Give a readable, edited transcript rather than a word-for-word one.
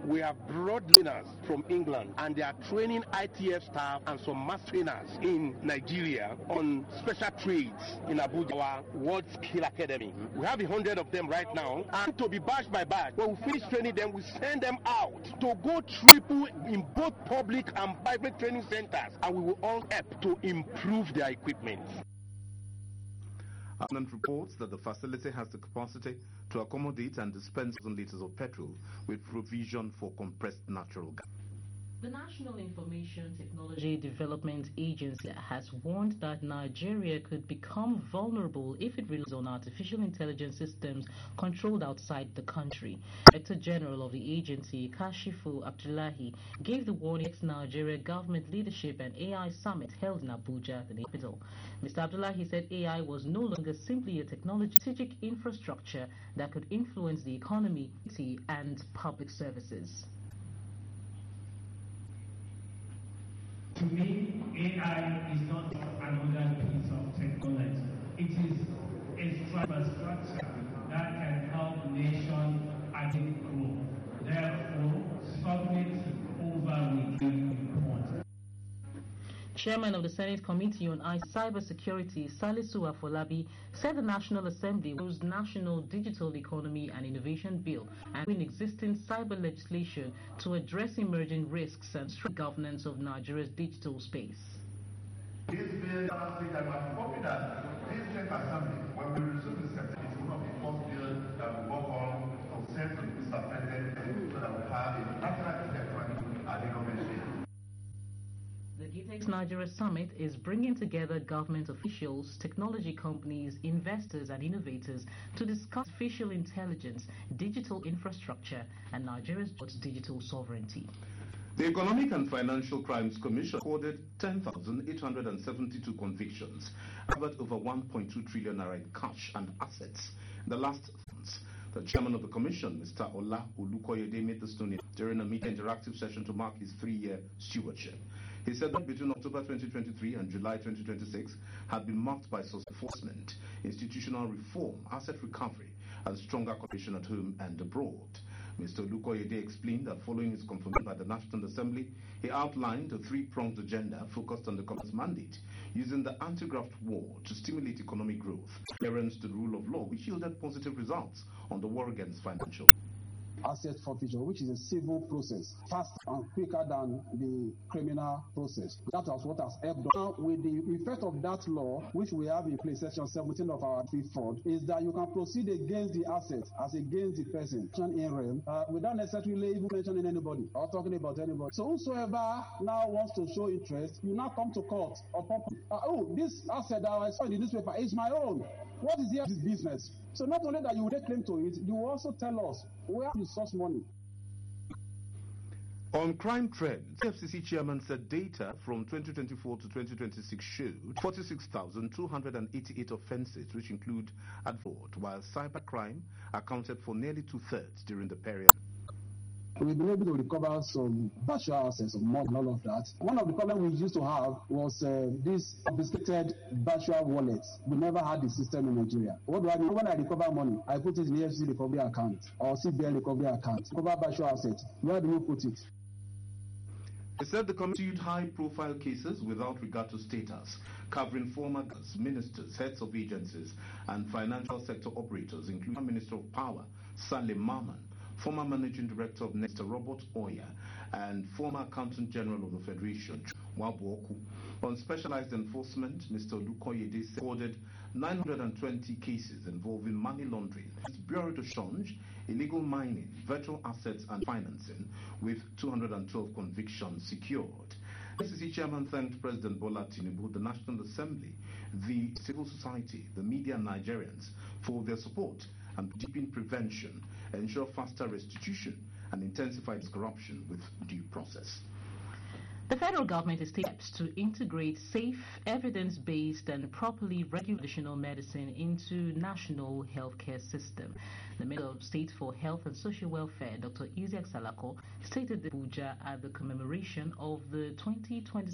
We have brought trainers from England, and they are training ITF staff and some mass trainers in Nigeria on special trades in Abuja, our World Skill Academy. We have 100 of them right now, and to be batch by batch. When we finish training them, we send them out to go triple in both public and private training centers, and we will all help to improve their equipment. Government reports that the facility has the capacity to accommodate and dispense 1,000 liters of petrol with provision for compressed natural gas. The National Information Technology Development Agency has warned that Nigeria could become vulnerable if it relies on artificial intelligence systems controlled outside the country. Director General of the agency, Kashifu Abdullahi, gave the warning at Nigeria Government Leadership and AI Summit held in Abuja, the capital. Mr. Abdullahi said AI was no longer simply a technology strategic infrastructure that could influence the economy and public services. To me, AI is not another piece of technology. It is a infrastructure that can help nations as it grows. Therefore, sovereignty over important. Chairman of the Senate Committee on Cybersecurity, Salisu Afolabi, said the National Assembly will use National Digital Economy and Innovation Bill and in existing cyber legislation to address emerging risks and strengthen governance of Nigeria's digital space. This bill, I'm hoping that this State Assembly, when we resume the session, it will not be first bill that we work on to send to Mr. President so that we have a national electronic and innovation. The GITEX Nigeria Summit is bringing together government officials, technology companies, investors and innovators to discuss artificial intelligence, digital infrastructure and Nigeria's digital sovereignty. The Economic and Financial Crimes Commission recorded 10,872 convictions, covered over 1.2 trillion naira in cash and assets in the last months. The chairman of the commission, Mr. Ola Olukoyede, made this known during a media interactive session to mark his 3-year stewardship. He said that between October 2023 and July 2026 had been marked by enforcement, institutional reform, asset recovery, and stronger cooperation at home and abroad. Mr. Olukoyede explained that following his confirmation by the National Assembly, he outlined a 3-pronged agenda focused on the government's mandate, using the anti-graft war to stimulate economic growth, adherence to the rule of law, which yielded positive results on the war against financial asset forfeiture, which is a civil process, faster and quicker than the criminal process. That is what has helped. Now, with the effect of that law, which we have in place, Section 17 of our Fifth Fund, is that you can proceed against the asset as against the person in realm without necessarily even mentioning anybody or talking about anybody. So whosoever now wants to show interest, you now come to court or this asset that I saw in the newspaper is my own. What is here? This business. So not only that you will take claim to it, you will also tell us where you source money. On crime trends, the FCC chairman said data from 2024 to 2026 showed 46,288 offences, which include fraud, while cybercrime accounted for nearly 2/3 during the period. We've been able to recover some virtual assets of money and all of that. One of the problems we used to have was this confiscated virtual wallets. We never had the system in Nigeria. What do I mean? When I recover money, I put it in the EFCC recovery account or CBN recovery account. Recover virtual assets. Where do you put it? He said the committee used high-profile cases without regard to status, covering former ministers, heads of agencies, and financial sector operators, including Minister of Power, Salim Maman, former Managing Director of Mr. Robert Oya, and former Accountant General of the Federation, Wabuoku. On specialized enforcement, Mr. Olukoyede recorded 920 cases involving money laundering, bureau de change, illegal mining, virtual assets and financing, with 212 convictions secured. The FCC chairman thanked President Bola Tinubu, the National Assembly, the civil society, the media and Nigerians for their support and deepen prevention, ensure faster restitution and intensify corruption with due process. The federal government is taking steps to integrate safe, evidence-based and properly regulated traditional medicine into national healthcare system. The Minister of State for Health and Social Welfare, Dr. Isiaq Salako, stated in Abuja at the commemoration of the 2020